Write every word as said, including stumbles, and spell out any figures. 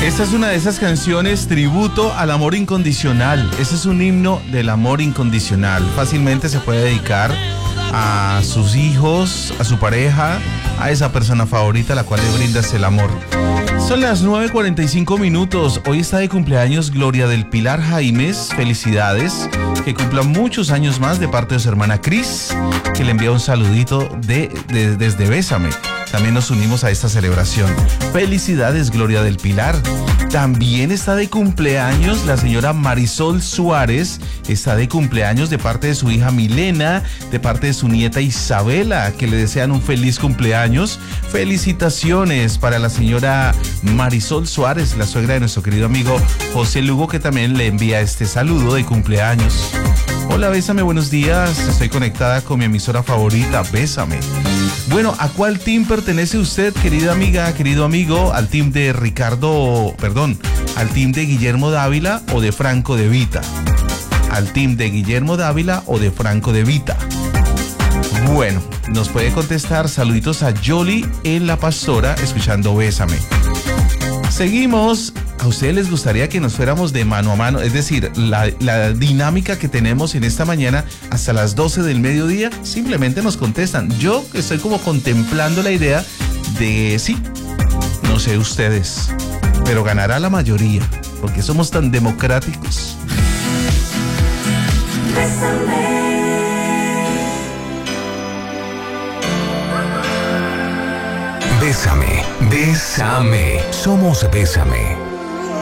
Esta es una de esas canciones tributo al amor incondicional. Ese es un himno del amor incondicional. Fácilmente se puede dedicar a sus hijos, a su pareja, a esa persona favorita a la cual le brindas el amor. Son las nueve cuarenta y cinco minutos. Hoy está de cumpleaños Gloria del Pilar Jaimes. Felicidades. Que cumpla muchos años más de parte de su hermana Cris, que le envía un saludito de, de, desde Bésame. También nos unimos a esta celebración. Felicidades, Gloria del Pilar. También está de cumpleaños la señora Marisol Suárez. Está de cumpleaños de parte de su hija Milena, de parte de su nieta Isabela, que le desean un feliz cumpleaños. Felicitaciones para la señora Marisol Suárez, la suegra de nuestro querido amigo José Lugo, que también le envía este saludo de cumpleaños. Hola, Bésame, buenos días. Estoy conectada con mi emisora favorita, Bésame. Bueno, ¿a cuál team pertenece usted, querida amiga, querido amigo? ¿Al team de Ricardo, perdón, al team de Guillermo Dávila o de Franco De Vita? ¿Al team de Guillermo Dávila o de Franco De Vita? Bueno, nos puede contestar. Saluditos a Yoli en La Pastora, escuchando Bésame. Seguimos. ¿A ustedes les gustaría que nos fuéramos de mano a mano? Es decir, la, la dinámica que tenemos en esta mañana hasta las doce del mediodía, simplemente nos contestan. Yo estoy como contemplando la idea de sí, no sé ustedes, pero ganará la mayoría, porque somos tan democráticos. Bésame, bésame, somos Bésame.